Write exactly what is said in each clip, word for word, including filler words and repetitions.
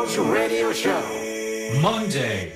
Mojo Radio Show Monday。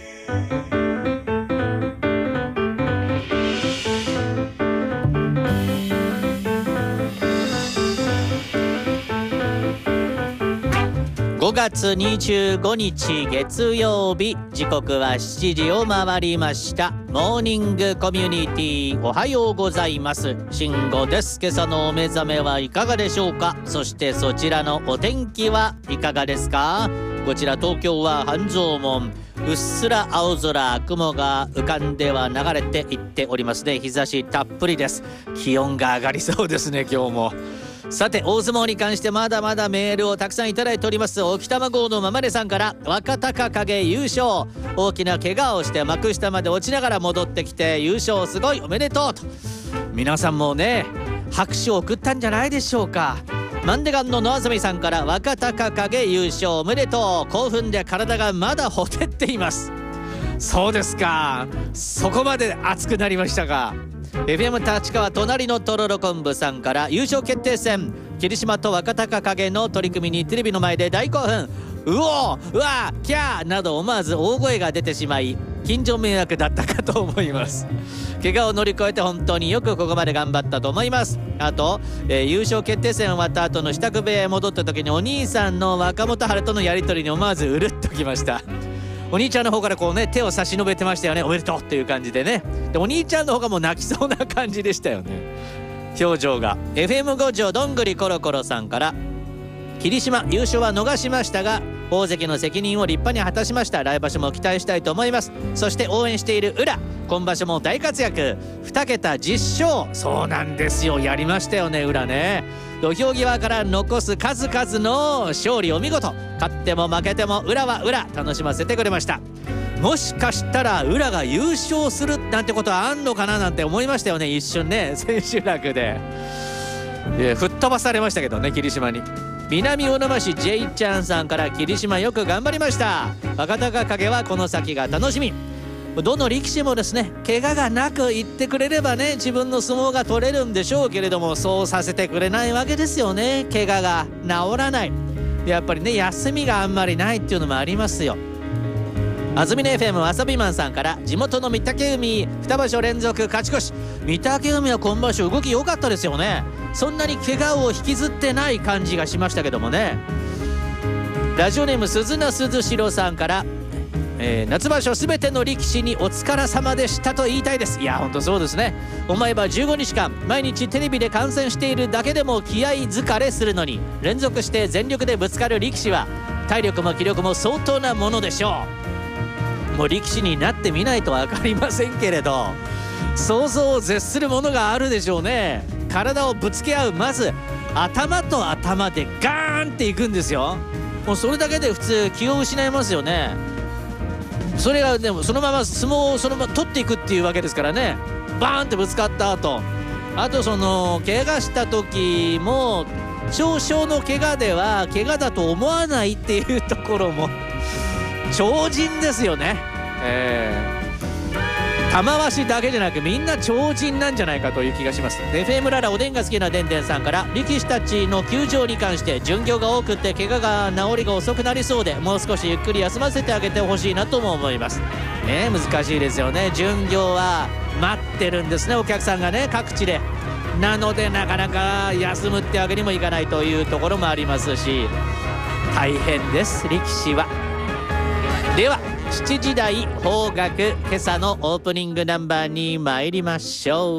ごがつにじゅうごにち月曜日、時刻はしちじを回りました。モーニングコミュニティ、おはようございます。慎吾です。今朝のお目覚めはいかがでしょうか。そしてそちらのお天気はいかがですか。こちら東京は半蔵門、うっすら青空、雲が浮かんでは流れていっておりますね。日差したっぷりです。気温が上がりそうですね、今日も。さて、大相撲に関してまだまだメールをたくさんいただいております。沖玉号のままねさんから、若隆景優勝、大きな怪我をして幕下まで落ちながら戻ってきて優勝、すごいおめでとうと、皆さんもね拍手を送ったんじゃないでしょうか。マンデガンの野遊さんから、若隆景優勝おめでとう、興奮で体がまだほてっています。そうですか、そこまで熱くなりましたか。エフエム 立川隣のとろろ昆布さんから、優勝決定戦霧島と若隆景の取り組みにテレビの前で大興奮、うおうわキャーなど思わず大声が出てしまい、近所迷惑だったかと思います。怪我を乗り越えて本当によくここまで頑張ったと思います。あと、えー、優勝決定戦終わった後の支度部屋へ戻った時にお兄さんの若元春とのやり取りに思わずうるっときました。お兄ちゃんの方からこうね手を差し伸べてましたよね。おめでとうっていう感じでね。でお兄ちゃんの方がもう泣きそうな感じでしたよね、表情が。 エフエム 五条どんぐりコロコロさんから、霧島優勝は逃しましたが大関の責任を立派に果たしました。来場所も期待したいと思います。そして応援している宇良、今場所も大活躍、にけたじゅっしょう。そうなんですよ、やりましたよね宇良ね。土俵際から残す数々の勝利、お見事。勝っても負けても宇良は宇良、楽しませてくれました。もしかしたら宇良が優勝するなんてことはあんのかななんて思いましたよね、一瞬ね、千秋楽で。いや吹っ飛ばされましたけどね、霧島に。南魚沼市 J ちゃんさんから、霧島よく頑張りました、若隆景はこの先が楽しみ。どの力士もですね、怪我がなくいってくれればね、自分の相撲が取れるんでしょうけれども、そうさせてくれないわけですよね。怪我が治らない、やっぱりね休みがあんまりないっていうのもありますよ。安住の エフエム わさびマンさんから、地元の御嶽海に場所連続勝ち越し。御嶽海は今場所動き良かったですよね。そんなに怪我を引きずってない感じがしましたけどもね。ラジオネーム鈴名鈴代さんから、えー、夏場所すべての力士にお疲れ様でしたと言いたいです。いやほんとそうですね。思えばじゅうごにちかん毎日テレビで観戦しているだけでも気合疲れするのに、連続して全力でぶつかる力士は体力も気力も相当なものでしょう。もう力士になってみないと分かりませんけれど、想像を絶するものがあるでしょうね。体をぶつけ合う、まず頭と頭でガーンっていくんですよ。もうそれだけで普通気を失いますよね。それがでもそのまま相撲をそのまま取っていくっていうわけですからね。バーンってぶつかった後、あとその怪我した時も少々の怪我では怪我だと思わないっていうところも超人ですよね。えー玉鷲だけじゃなくみんな超人なんじゃないかという気がします。 エフエム ララおでんが好きなでんでんさんから、力士たちの休場に関して巡業が多くって怪我が治りが遅くなりそうで、もう少しゆっくり休ませてあげてほしいなとも思いますね。難しいですよね。巡業は待ってるんですね、お客さんがね、各地で。なのでなかなか休むってわけにもいかないというところもありますし、大変です力士は。ではしちじ台邦楽、今朝のオープニングナンバーに参りましょう。